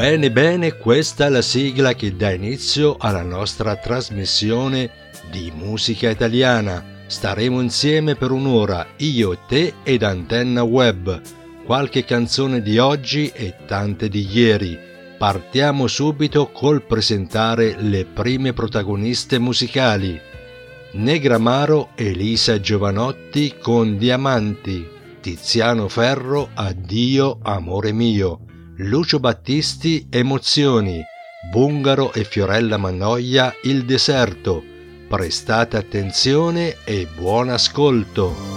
Bene, bene, questa è la sigla che dà inizio alla nostra trasmissione di musica italiana. Staremo insieme per un'ora, io, te ed Antenna Web. Qualche canzone di oggi e tante di ieri. Partiamo subito col presentare le prime protagoniste musicali. Negramaro Elisa Giovanotti con Diamanti, Tiziano Ferro Addio amore mio, Lucio Battisti Emozioni, Bungaro e Fiorella Mannoia Il deserto. Prestate attenzione e buon ascolto.